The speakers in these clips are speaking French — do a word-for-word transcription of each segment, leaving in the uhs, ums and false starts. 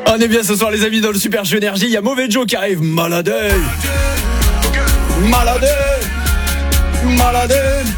On est bien ce soir les amis dans le Super Show Énergie. Il y a Mauvais Joe qui arrive. Malade. Malade. Malade.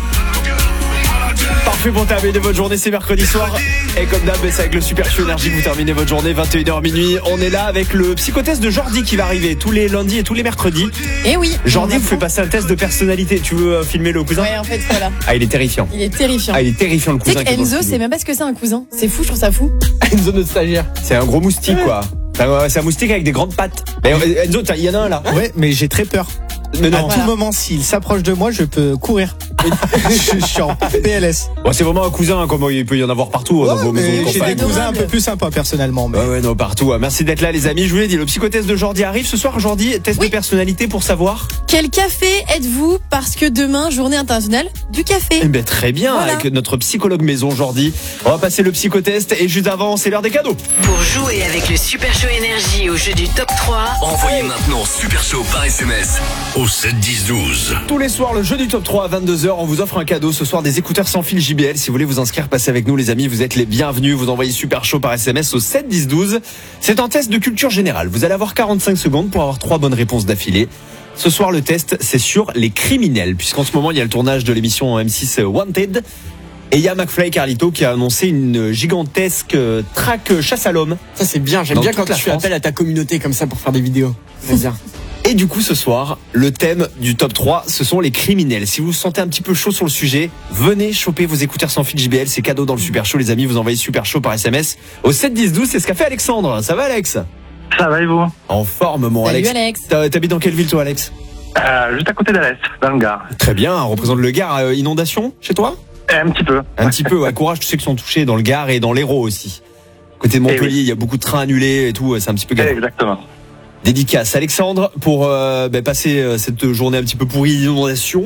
Parfait pour terminer votre journée, c'est mercredi soir. Et comme d'hab, c'est avec le Super Show Énergie que vous terminez votre journée, vingt et une heures minuit. On est là avec le psychotest de Jordi qui va arriver tous les lundis et tous les mercredis. Et oui. Jordi vous fait passer un test de personnalité. Tu veux euh, filmer le cousin? Ouais, en fait, voilà. Ah, il est terrifiant. Il est terrifiant. Ah, il est terrifiant le Tu sais cousin. qu'Enzo, c'est même pas ce que c'est un cousin. C'est fou, je trouve ça fou. Enzo, notre stagiaire. C'est un gros moustique, quoi. C'est un moustique avec des grandes pattes. Mais Enzo, il y en a un là. Ouais, mais j'ai très peur. Mais non. À Voilà. tout moment, s'il s'approche de moi, je peux courir. je, je suis en P L S. Bon, c'est vraiment un cousin, hein, comme il peut y en avoir partout, hein, dans vos mais maisons de j'ai campagne. des cousins un peu plus sympas personnellement. Mais... Ouais, ouais, non, partout. Merci d'être là, les amis. Je vous l'ai dit, le psychotest de Jordi arrive ce soir. Jordi, test Oui. de personnalité pour savoir. Quel café êtes-vous? Parce que demain, journée internationale du café. Eh ben, très bien, Voilà. avec notre psychologue maison, Jordi. On va passer le psychotest et juste avant, c'est l'heure des cadeaux. Pour jouer avec le Super Show Énergie au jeu du top trois, Envoyez maintenant Super Show par S M S au sept dix douze. Tous les soirs, le jeu du top trois à vingt-deux heures. On vous offre un cadeau ce soir, des écouteurs sans fil J B L. Si vous voulez vous inscrire, passez avec nous, les amis. Vous êtes les bienvenus. Vous envoyez Super Show par S M S au sept dix douze. C'est un test de culture générale. Vous allez avoir quarante-cinq secondes pour avoir trois bonnes réponses d'affilée. Ce soir, le test, c'est sur les criminels, puisqu'en ce moment, il y a le tournage de l'émission M six Wanted. Et il y a McFly et Carlito qui a annoncé une gigantesque euh, traque chasse à l'homme. Ça c'est bien, j'aime Dans bien toute quand la tu fais France. appel à ta communauté comme ça pour faire des vidéos. C'est bien. Et du coup, ce soir, le thème du top trois, ce sont les criminels. Si vous vous sentez un petit peu chaud sur le sujet, venez choper vos écouteurs sans fil J B L. C'est cadeau dans le Super Show, les amis. Vous envoyez Super Show par S M S au sept dix douze. C'est ce qu'a fait Alexandre. Ça va, Alex? Ça va et vous? En forme, mon Salut Alex. Alex. T'as- T'habites dans quelle ville, toi, Alex? euh, Juste à côté d'Alès, dans le Gard. Très bien. On représente le Gard. Euh, inondation chez toi? Un petit peu. Un petit peu. Ouais, courage, tu sais qu'ils sont touchés dans le Gard et dans l'Hérault aussi. Côté de Montpellier, Eh oui. il y a beaucoup de trains annulés et tout. C'est un petit peu galère. Exactement. Dédicace Alexandre pour euh, bah, passer euh, cette journée un petit peu pourrie d'inondation.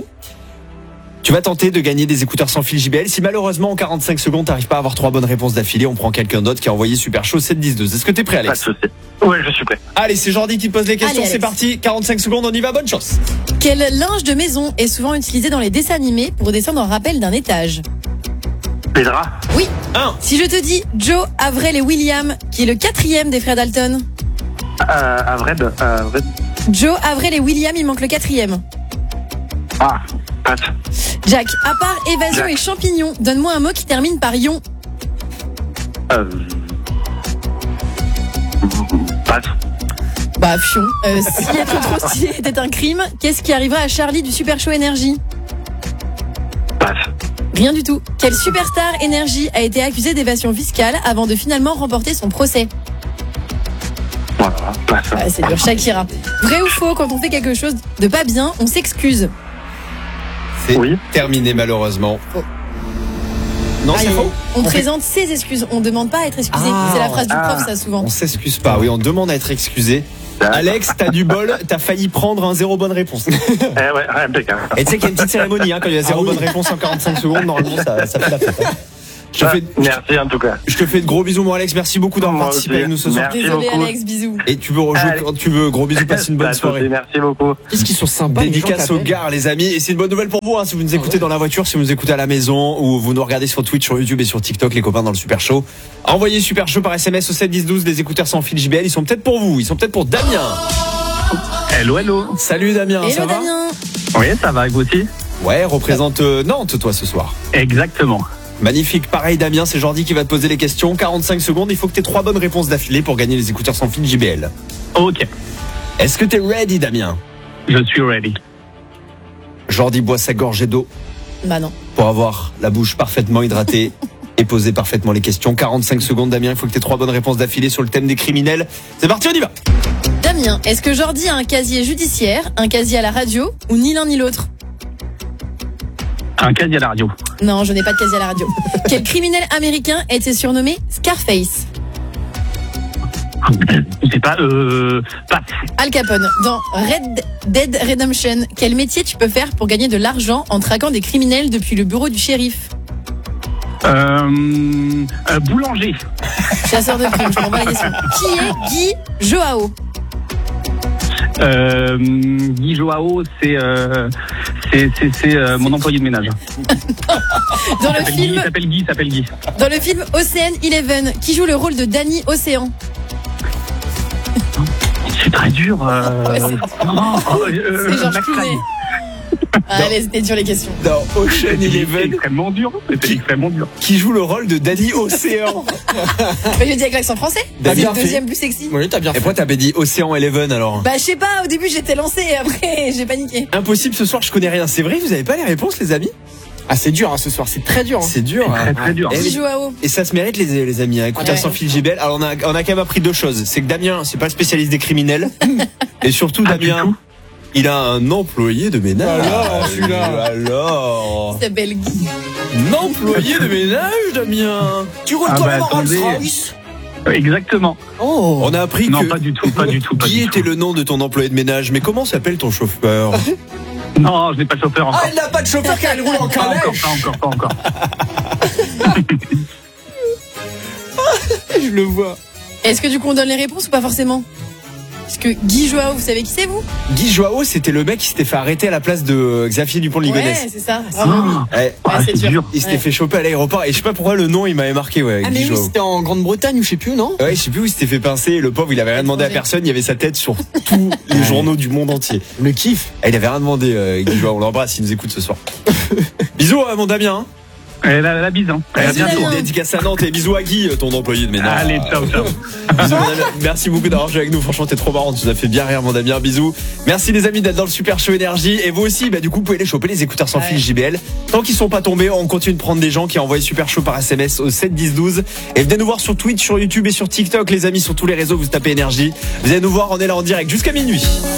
Tu vas tenter de gagner des écouteurs sans fil J B L. Si malheureusement en quarante-cinq secondes t'arrives pas à avoir trois bonnes réponses d'affilée, on prend quelqu'un d'autre qui a envoyé Super Show sept dix douze. Est-ce que t'es prêt, Pas de Alex? souci. Ouais, je suis prêt. Allez, c'est Jordi qui te pose les questions. Allez, C'est Alex. parti. quarante-cinq secondes, on y va. Bonne chance. Quel linge de maison est souvent utilisé dans les dessins animés pour descendre en rappel d'un étage? Pedra. Oui. un. Si je te dis Joe, Avril et William, qui est le quatrième des frères Dalton. Euh, Avred. Euh, Avred. Joe, Avril et William, il manque le quatrième. Ah, passe. Jack, à part évasion Jack. et champignons, donne-moi un mot qui termine par ion. Euh... Passe. Bah, fion. Euh, si être trop stylé était un crime, qu'est-ce qui arrivera à Charlie du Super Show Énergie? Passe. Rien du tout. Quelle superstar Énergie a été accusée d'évasion fiscale avant de finalement remporter son procès? Voilà, passe. Ah, c'est dur, Shakira. Vrai ou faux, quand on fait quelque chose de pas bien, on s'excuse? C'est Oui. terminé malheureusement. Faux. Non, Ah, c'est et faux. On présente ses excuses, on demande pas à être excusé. Ah. C'est la phrase du Ah. prof, ça, souvent. On s'excuse pas. Oui, on demande à être excusé. D'accord. Alex, t'as du bol. T'as failli prendre un zéro bonne réponse. Eh ouais, impeccable. Et tu sais qu'il y a une petite cérémonie hein, quand il y a zéro Ah oui. bonne réponse en quarante-cinq secondes. Normalement, ça, ça fait la fête. hein. Je te, Ah, fais, Merci en tout cas. je te fais de gros bisous, mon Alex. Merci beaucoup d'avoir Moi participé aussi. avec nous ce soir. Merci Désolé beaucoup. Alex, bisous. Et tu veux rejouer Allez. quand tu veux. Gros bisous, passe une bonne Pas de souci, soirée. Merci beaucoup. Qu'est-ce qu'ils sont sympas les gens Dédicace au t'appellent. Gard, les amis. Et c'est une bonne nouvelle pour vous, hein, si vous nous écoutez dans la voiture, si vous nous écoutez à la maison, ou vous nous regardez sur Twitch, sur YouTube et sur TikTok, les copains dans le Super Show. Envoyez Super Show par S M S au sept dix douze, des écouteurs sans fil J B L. Ils sont peut-être pour vous. Ils sont peut-être pour Damien. Hello, hello. Salut Damien, ça Hello va? Damien. Oui, ça va, vous aussi? Ouais, représente euh, Nantes, toi, ce soir. Exactement. Magnifique. Pareil, Damien, c'est Jordi qui va te poser les questions. quarante-cinq secondes, il faut que tu aies trois bonnes réponses d'affilée pour gagner les écouteurs sans fil J B L. Ok. Est-ce que t'es ready, Damien? Je suis ready. Jordi boit sa gorgée d'eau Bah non. pour avoir la bouche parfaitement hydratée et poser parfaitement les questions. quarante-cinq secondes, Damien, il faut que tu aies trois bonnes réponses d'affilée sur le thème des criminels. C'est parti, on y va. Damien, est-ce que Jordi a un casier judiciaire, un casier à la radio, ou ni l'un ni l'autre? Un casier à la radio. Non, je n'ai pas de casier à la radio. Quel criminel américain était surnommé Scarface? Je sais pas, euh... Passe. Al Capone. Dans Red Dead Redemption, quel métier tu peux faire pour gagner de l'argent en traquant des criminels depuis le bureau du shérif? Euh... euh, boulanger. Chasseur de primes, je comprends pas la question. Qui est Guy Joao? Euh... Guy Joao, c'est... Euh... C'est, c'est, c'est euh, mon employé de ménage. Dans le Il s'appelle Guy, il film, s'appelle Guy, il s'appelle Guy. dans le film Ocean Eleven, qui joue le rôle de Danny Océan? C'est très dur. Euh... Ouais, c'est- oh, euh, C'est Georges Max Clooney. Ryan. Ah, allez, c'était dur les questions. Dans Ocean C'était Eleven, extrêmement dur. C'était extrêmement dur. qui joue le rôle de Danny Océan. Mais je dis avec l'accent français. Bah, C'est bien le fait. deuxième plus sexy. Oui, t'as bien Et fait. pourquoi t'avais dit Océan Eleven alors? Bah, je sais pas, au début j'étais lancée et après j'ai paniqué. Impossible ce soir, je connais rien. C'est vrai, vous avez pas les réponses, les amis? Ah, c'est dur hein, ce soir, c'est très dur. Hein. C'est dur. Très hein. très dur. Eh Qui oui. joue à haut? Et ça se mérite, les, les amis. Hein. Écoutez, Ouais. sans fil Gibel. Alors, on a, on a quand même appris deux choses. C'est que Damien, c'est pas le spécialiste des criminels. Et surtout, Ah, du Damien, tout. il a un employé de ménage. Alors, celui-là. Alors. Il s'appelle Guy. Un employé de ménage, Damien. Tu roules Ah toi bah, même en Rolls attendez. Royce. Exactement. Oh. On a appris Non, que pas du tout, pas du tout, pas Guy du était tout. le nom de ton employé de ménage. Mais comment s'appelle ton chauffeur? Non, je n'ai pas de chauffeur encore. Ah, il n'a pas de chauffeur car il roule en Pas encore, calèche. pas encore, pas encore. Je le vois. Est-ce que du coup on donne les réponses ou pas forcément? Parce que Guy Joao, vous savez qui c'est vous? Guy Joao, c'était le mec qui s'était fait arrêter à la place de Xavier Dupont de Ligonnès. Ouais, c'est ça. Bravo. Ouais. Ah, c'est c'est dur. dur. Il s'était Ouais. fait choper à l'aéroport. Et je sais pas pourquoi le nom, il m'avait marqué, ouais. Ah, Guy mais oui, Joao. c'était en Grande-Bretagne ou je sais plus, non? Ouais, je sais plus où il s'était fait pincer. Et le pauvre, il avait rien demandé à Étranger. personne. Il y avait sa tête sur tous les journaux du monde entier. Le kiff. Et il avait rien demandé, euh, Guy Joao. On l'embrasse, il nous écoute ce soir. Bisous à mon Damien. hein. Eh, La, la bise, hein. Eh, à Vas-y, bientôt. Damien. dédicace à Nantes et bisous à Guy, ton employé de ménage. Allez, ciao, ciao. Bisous, mon Damien. Merci beaucoup d'avoir joué avec nous. Franchement, t'es trop marrant. Tu nous as fait bien rire, mon Damien. Bisous. Merci, les amis, d'être dans le Super Show Énergie. Et vous aussi, bah, du coup, vous pouvez les choper, les écouteurs sans Ouais. fil J B L. Tant qu'ils sont pas tombés, on continue de prendre des gens qui ont envoyé Super Show par S M S au sept dix douze. Et venez nous voir sur Twitch, sur YouTube et sur TikTok, les amis, sur tous les réseaux. Vous tapez Énergie. Vous allez nous voir. On est là en direct jusqu'à minuit.